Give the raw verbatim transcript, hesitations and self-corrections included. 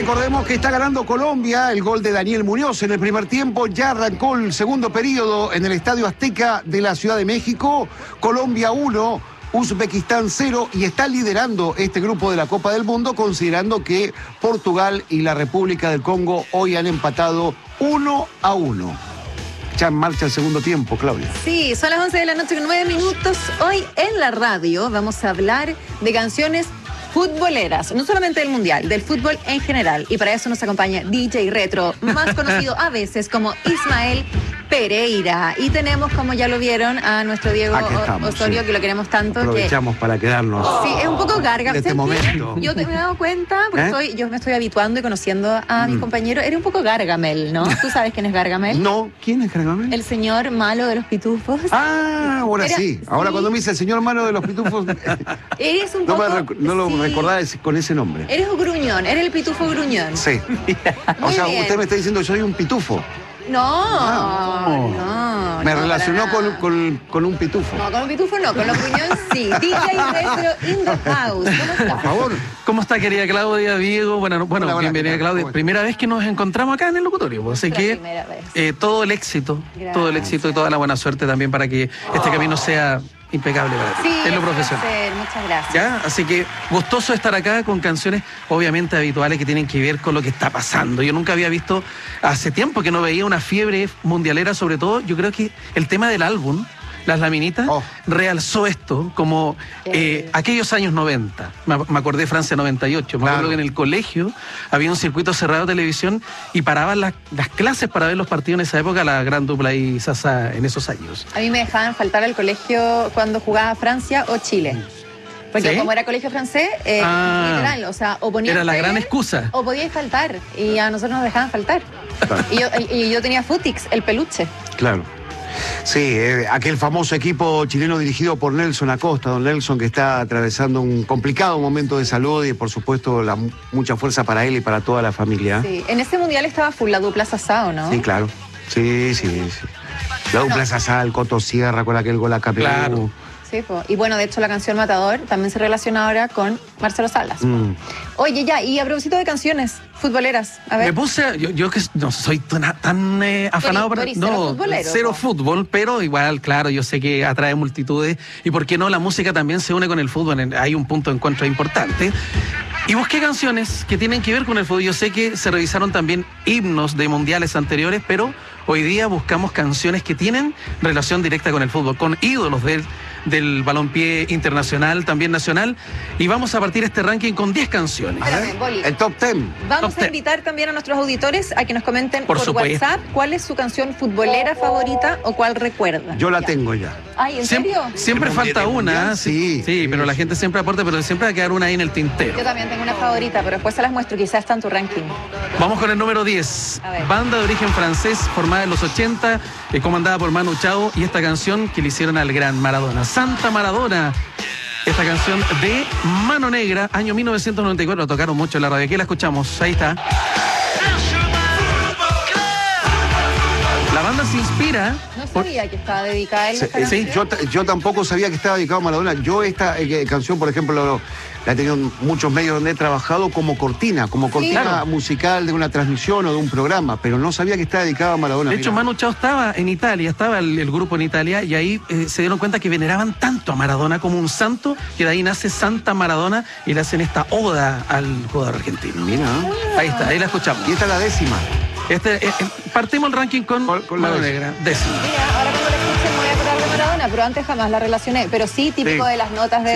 Recordemos que está ganando Colombia, el gol de Daniel Muñoz en el primer tiempo. Ya arrancó el segundo periodo en el Estadio Azteca de la Ciudad de México. Colombia uno, Uzbekistán cero, y está liderando este grupo de la Copa del Mundo, considerando que Portugal y la República del Congo hoy han empatado uno a uno. Ya en marcha el segundo tiempo, Claudia. Sí, son las once de la noche con nueve minutos. Hoy en la radio vamos a hablar de canciones futboleras, no solamente del Mundial, del fútbol en general. Y para eso nos acompaña D J Retro, más conocido a veces como Ismael Pereira. Y tenemos, como ya lo vieron, a nuestro Diego estamos, Osorio, sí, que lo queremos tanto. Aprovechamos que, para quedarnos. Sí, es un poco gargamel. Este momento. Yo te me he dado cuenta, porque ¿Eh? estoy, yo me estoy habituando y conociendo a mm. mis compañeros. Eres un poco Gargamel, ¿no? ¿Tú sabes quién es Gargamel? No, ¿quién es Gargamel? El señor malo de los pitufos. Ah, ahora Era, sí. Ahora sí. Cuando me dice el señor malo de los pitufos, eres un no, poco, me, no lo sí. recordaba con ese nombre. Eres un gruñón, eres el pitufo gruñón. Sí. O sea, bien. Usted me está diciendo que soy un pitufo. No, ah, no. Me no, relacionó con, con, con un pitufo. No, con un pitufo no, con los gruñones sí. D J Retro in the house. ¿Cómo está? Por favor. ¿Cómo está, querida Claudia, Diego? Bueno, bueno hola, hola, bienvenida, Claudia. Primera vez que nos encontramos acá en el locutorio. Así que eh, todo el éxito, Gracias. todo el éxito y toda la buena suerte también para que oh. este camino sea impecable para ti, sí, en lo profesional. Hacer. Muchas gracias. ¿Ya? Así que gustoso estar acá con canciones obviamente habituales que tienen que ver con lo que está pasando. Yo nunca había visto, hace tiempo que no veía una fiebre mundialera, sobre todo, yo creo que el tema del álbum, Las Laminitas, oh. realzó esto como eh, aquellos años noventa. Me, me acordé de Francia noventa y ocho. Me claro. acuerdo que en el colegio había un circuito cerrado de televisión y paraban la, las clases para ver los partidos en esa época, la gran dupla y Sasa en esos años. A mí me dejaban faltar al colegio cuando jugaba Francia o Chile. Porque ¿Sí? como era colegio francés, eh, ah, literal, o sea, o ponías era la gran excusa. O podíais faltar, y a nosotros nos dejaban faltar. Claro. Y, yo, y yo tenía Futix, el peluche. Claro. Sí, eh, aquel famoso equipo chileno dirigido por Nelson Acosta, don Nelson, que está atravesando un complicado momento de salud y por supuesto la, mucha fuerza para él y para toda la familia. Sí, en ese mundial estaba full la dupla Sasao, ¿no? Sí, claro. Sí, sí, sí. La dupla no. Sasao, el Coto Sierra con aquel gol a Capelú. Claro. Sí, po. Y bueno, de hecho la canción Matador también se relaciona ahora con Marcelo Salas. Mm. Oye, ya, y a propósito de canciones futboleras, a ver. Me puse, yo, yo que no soy tan, tan eh, afanado para... No, cero ¿no? fútbol, pero igual, claro, yo sé que atrae multitudes y por qué no, la música también se une con el fútbol, hay un punto de encuentro importante. Y busqué canciones que tienen que ver con el fútbol. Yo sé que se revisaron también himnos de mundiales anteriores, pero hoy día buscamos canciones que tienen relación directa con el fútbol, con ídolos del, del balompié internacional, también nacional. Y vamos a partir este ranking con diez canciones. Espérame, Boli. El top diez. Vamos top a invitar ten. también a nuestros auditores a que nos comenten por, por WhatsApp cuál es su canción futbolera favorita o cuál recuerda. Yo la ya. tengo ya. Ay, ¿en Siem serio? Siempre falta una. Sí, sí, sí, pero la gente siempre aporta, pero siempre va a quedar una ahí en el tintero. Yo también tengo una favorita, pero después se las muestro, quizás está en tu ranking. Vamos con el número diez. Banda de origen francés, formada en los ochenta, eh, comandada por Manu Chao, y esta canción que le hicieron al gran Maradona, Santa Maradona. Esta canción de Mano Negra, año mil novecientos noventa y cuatro, tocaron mucho en la radio. Aquí la escuchamos, ahí está. La banda se inspira. No sabía por... que estaba dedicada a él. Sí, sí. Yo, yo tampoco sabía que estaba dedicado a Maradona. Yo esta eh, canción, por ejemplo, la he tenido en muchos medios donde he trabajado como cortina, como cortina sí, claro. musical de una transmisión o de un programa, pero no sabía que estaba dedicado a Maradona. De hecho, mira. Manu Chao estaba en Italia, estaba el, el grupo en Italia, y ahí eh, se dieron cuenta que veneraban tanto a Maradona como un santo, que de ahí nace Santa Maradona y le hacen esta oda al jugador argentino. Mira. Ahí está, ahí la escuchamos. Y esta es la décima. Este, eh, partimos el ranking con, con, con Mano Negra, décima. Mira, ahora cuando la escuché me voy a acordar de Maradona, pero antes jamás la relacioné. Pero sí, típico sí. de las notas de